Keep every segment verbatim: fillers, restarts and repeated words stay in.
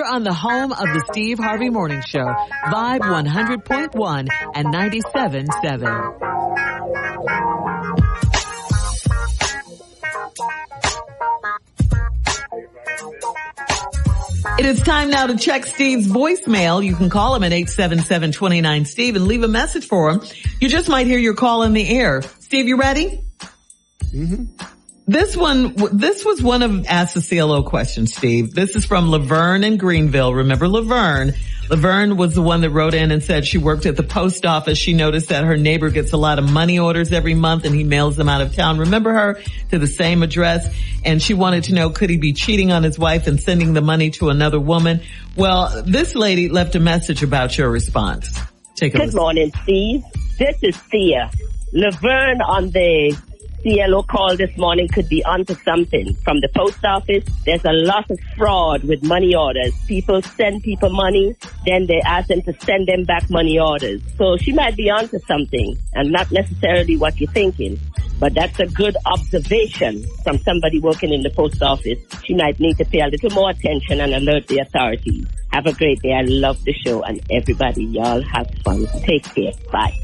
on the home of the Steve Harvey Morning Show, Vibe one hundred point one and ninety-seven point seven. It is time now to check Steve's voicemail. You can call him at eight seven seven, two nine, Steve and leave a message for him. You just might hear your call in the air. Steve, you ready? Mm-hmm. This one, this was one of Ask the C L O questions, Steve. This is from Laverne in Greenville. Remember Laverne? Laverne was the one that wrote in and said she worked at the post office. She noticed that her neighbor gets a lot of money orders every month and he mails them out of town. Remember her? To the same address. And she wanted to know, could he be cheating on his wife and sending the money to another woman? Well, this lady left a message about your response. Take a Good listen. morning, Steve. This is Thea. Laverne on the C L O call this morning could be onto something. From the post office, there's a lot of fraud with money orders. People send people money, then they ask them to send them back money orders. So she might be onto something and not necessarily what you're thinking. But that's a good observation from somebody working in the post office. She might need to pay a little more attention and alert the authorities. Have a great day. I love the show, and everybody, y'all have fun. Take care. Bye.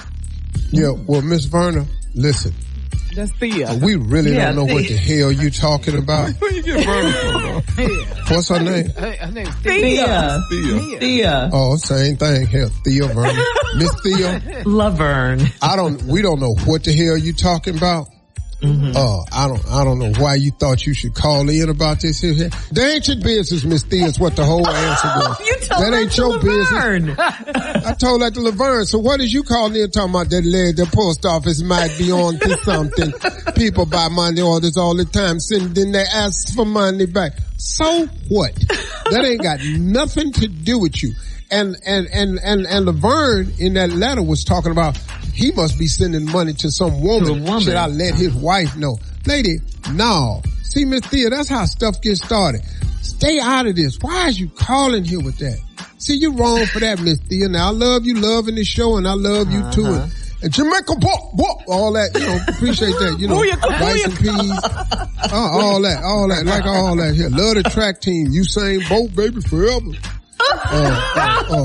Yeah, well, Miss Verna, listen. That's Thea. We really Yeah, don't know Thea. what the hell you talking about. Where you get Verna from, though? What's her name? Hey, her name's Thea. Thea. Thea. Oh, same thing here. Thea Verna. Miss Thea. Laverne. I don't, we don't know what the hell you talking about. Mm-hmm. Uh, I don't, I don't know why you thought you should call in about this here. That ain't your business, Miss Thea, is what the whole answer was. You told that her ain't to your Laverne. business. I told that to Laverne. So what is you calling in talking about that lady, the post office might be on to something. People buy money orders all the time, send, then they ask for money back. So what? That ain't got nothing to do with you. And, and, and, and, and Laverne in that letter was talking about he must be sending money to some woman. To a woman. Should I let his wife know? Lady, no. See, Miss Thea, that's how stuff gets started. Stay out of this. Why is you calling here with that? See, you're wrong for that, Miss Thea. Now, I love you loving the show, and I love you too. Uh-huh. And, and Jamaica, bop, bop, all that, you know, appreciate that, you know, rice and peas, uh, all that, all that, like all that here. Love the track team. Usain Bolt, baby, forever. Uh, uh, uh,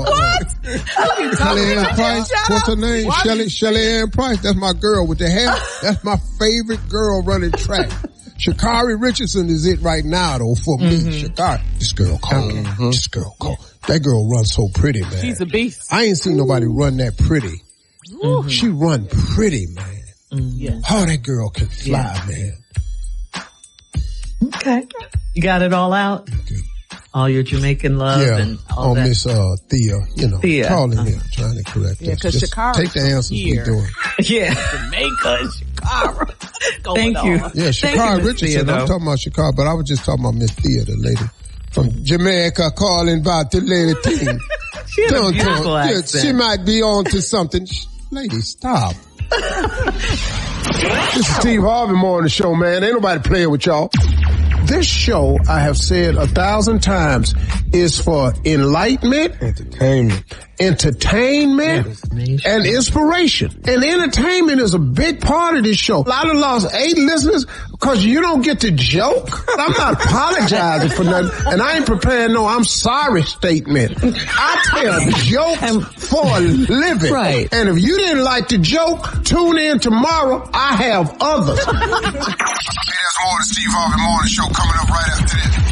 uh. Shelly Ann Price, what's her name? Shelly, Shelly Ann Price. That's my girl with the hair. That's my favorite girl running track. Sha'Carri Richardson is it right now though for me. Mm-hmm. Sha'Carri, this girl cold. Mm-hmm. This girl cold. That girl runs so pretty, man. She's a beast. I ain't seen nobody run that pretty. Mm-hmm. She run pretty, man. Mm-hmm. Yeah. Oh, that girl can fly, Yeah. man. Okay. You got it all out? Okay. All your Jamaican love Yeah, and all on that. Miss uh, Thea, you know, Thea. call in Uh-huh. here, trying to correct Yeah, us. 'cause Just Sha'Carri's take the answers here. we doing. Yeah. Jamaica and Chicago. Thank you. Yeah, Thank you, Sha'Carri Miss Richardson. Thea, I'm though. talking about Sha'Carri, but I was just talking about Miss Thea, the lady from Jamaica, calling about the lady team. She had a Don't beautiful tell- yeah, accent. she might be on to something. Shh, lady, stop. This is Steve Harvey Morning Show, man. Ain't nobody playing with y'all. This show, I have said a thousand times, is for enlightenment, Entertainment. entertainment, and inspiration. And entertainment is a big part of this show. I done lost eight listeners because you don't get to joke. I'm not apologizing for nothing, and I ain't preparing no I'm sorry statement. I tell jokes for a living. Right. And if you didn't like the joke, tune in tomorrow. I have others. Hey, there's more of the Steve Harvey Morning Show coming up right after this.